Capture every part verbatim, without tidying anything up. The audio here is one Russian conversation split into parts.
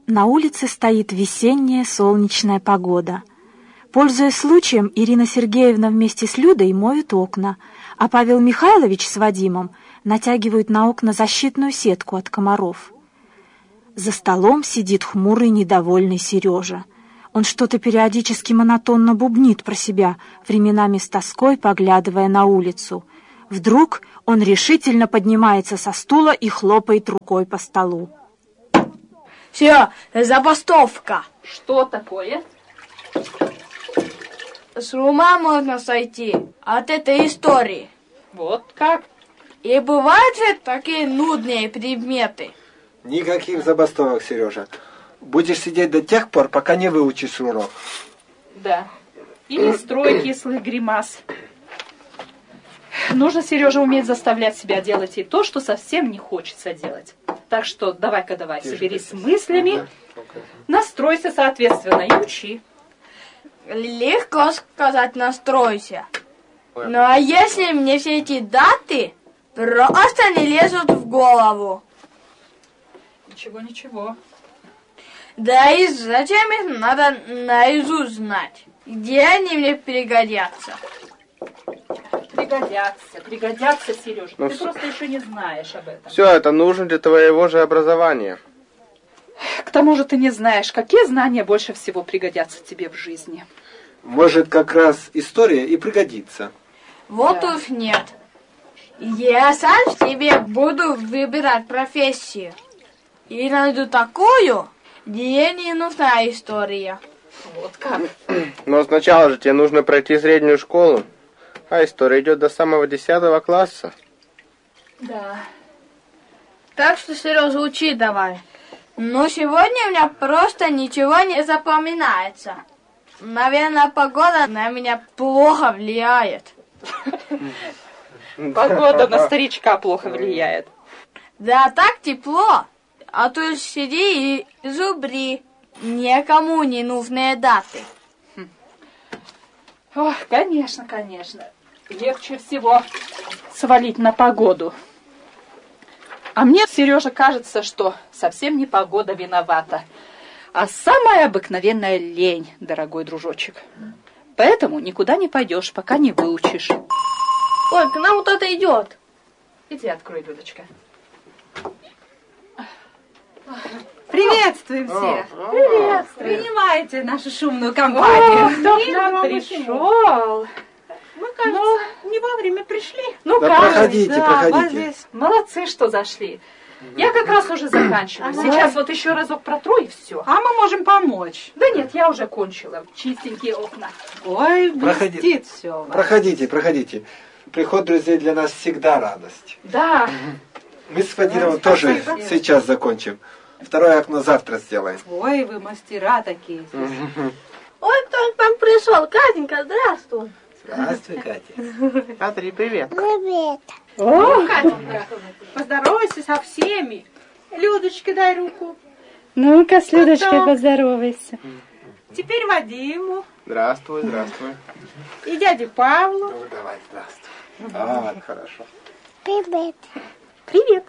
На улице стоит весенняя солнечная погода. Пользуясь случаем, Ирина Сергеевна вместе с Людой моют окна, а Павел Михайлович с Вадимом натягивают на окна защитную сетку от комаров. За столом сидит хмурый, недовольный Сережа. Он что-то периодически монотонно бубнит про себя, временами с тоской поглядывая на улицу. Вдруг он решительно поднимается со стула и хлопает рукой по столу. Все, забастовка. Что такое? С ума можно сойти от этой истории. Вот как? И бывают же такие нудные предметы. Никаких забастовок, Сережа. Будешь сидеть до тех пор, пока не выучишь урок. Да. И не строй кислых гримас. Нужно, Сережа, уметь заставлять себя делать и то, что совсем не хочется делать. Так что давай-ка давай, соберись с мыслями, настройся соответственно и учи. Легко сказать «настройся». Ну а если мне все эти даты просто не лезут в голову? Ничего, ничего. Да и зачем их надо наизусть знать? Где они мне пригодятся? Пригодятся, пригодятся, Сережа. Ну, Ты просто еще не знаешь об этом. Все это нужно для твоего же образования. К тому же ты не знаешь, какие знания больше всего пригодятся тебе в жизни. Может, как раз история и пригодится. Вот Да. уж нет. Я сам себе буду выбирать профессию. И найду такую, где не нужна история. Вот как? Но сначала же тебе нужно пройти среднюю школу, а история идет до самого десятого класса. Да. Так что, Сережа, учи давай. Но сегодня у меня просто ничего не запоминается. Наверное, погода на меня плохо влияет. Погода на старичка плохо влияет. Да так тепло, а то сиди и зубри никому не нужные даты. Ох, конечно, конечно. Легче всего свалить на погоду. А мне, Сережа, кажется, что совсем не погода виновата, а самая обыкновенная лень, дорогой дружочек. Поэтому никуда не пойдешь, пока не выучишь. Ой, к нам кто-то идет. Иди открой, Людочка. Приветствуем всех! Привет! Принимайте нашу шумную компанию. О, кто к нам пришел? Мы, кажется, не вовремя пришли. Ну, Да кажется, проходите, да, проходите. вот здесь. молодцы, что зашли. Я как раз уже заканчиваю. Сейчас вот еще разок протру и все. А мы можем помочь. Да нет, я уже кончила. Чистенькие окна. Ой, Проходи. блестит все. Проходите, проходите. Приход друзей для нас всегда радость. Да. Мы с Вадимом Да, тоже спасибо. сейчас закончим. Второе окно завтра сделаем. Ой, вы мастера такие. Ой, кто к нам пришел? Катенька, здравствуй. Здравствуй, Катя. Катри, привет. О, Катенька, поздоровайся со всеми. Людочке дай руку. Ну-ка, с Людочкой поздоровайся. Теперь Вадиму Здравствуй, здравствуй. и дяде Павлу. Ну, давай, здравствуй. А, хорошо. Привет. Привет.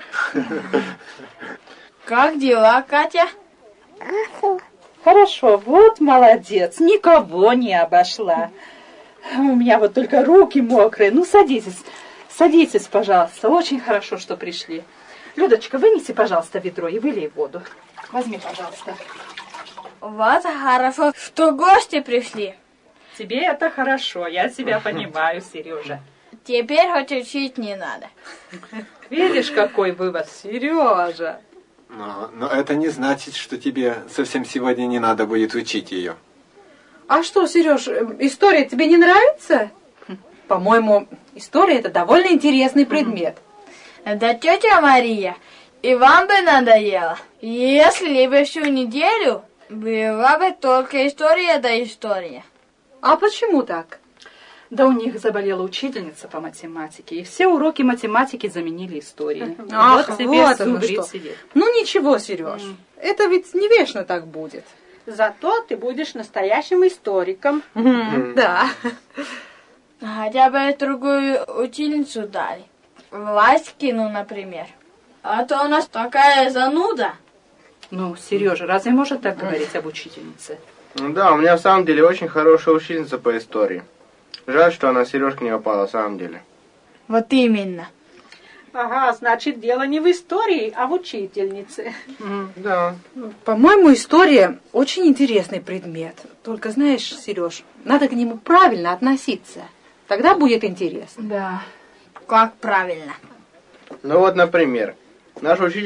Как дела, Катя? Хорошо, вот молодец. Никого не обошла. У меня вот только руки мокрые. Ну, садитесь. Садитесь, пожалуйста. Очень хорошо, что пришли. Людочка, вынеси, пожалуйста, ведро и вылей воду. Возьми, пожалуйста. Вот хорошо, что гости пришли. Тебе это хорошо. Я тебя понимаю, Сережа. Теперь хоть учить не надо. Видишь, какой вывод, Сережа? Но, но это не значит, что тебе совсем сегодня не надо будет учить ее. А что, Сереж, история тебе не нравится? По-моему, история это довольно интересный предмет. Да, тетя Мария, и вам бы надоело, если бы всю неделю была бы только история да история. А почему так? Да у них заболела учительница по математике, и все уроки математики заменили историей. Ах, вот тебе вот оно зубрит что. сидеть. Ну ничего, Сереж, это ведь не вечно так будет. Зато ты будешь настоящим историком. Да. Хотя бы другую учительницу дали. Васькину, например. А то у нас такая зануда. Ну, Сережа, разве может так говорить об учительнице? Ну да, у меня в самом деле очень хорошая учительница по истории. Жаль, что она Сережке не попала в самом деле. Вот именно. Ага, значит, дело не в истории, а в учительнице. Да. По-моему, история очень интересный предмет. Только, знаешь, Сереж, надо к нему правильно относиться. Тогда будет интересно. Да. Как правильно. Ну вот, например, наш учитель